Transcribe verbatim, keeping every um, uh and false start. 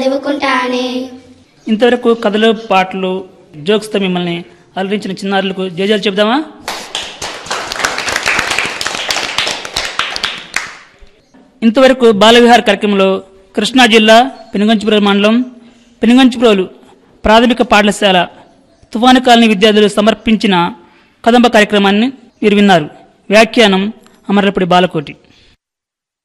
చదువుకుంటానే. ఇంతవరకు కథలు, పాటలు, జోక్స్తో మిమ్మల్ని అలరించిన చిన్నారులకు జేజాలు చెబుదామా? ఇంతవరకు బాలవిహార కార్యక్రమంలో కృష్ణా జిల్లా పెనుగంచిప్రోలు మండలం పెనుగంచిప్రోలు ప్రాథమిక పాఠశాల తుఫాను కాలనీ విద్యార్థులు సమర్పించిన కదంబ కార్యక్రమాన్ని మీరు విన్నారు. వ్యాఖ్యానం అమరలపూడి బాలకోటి.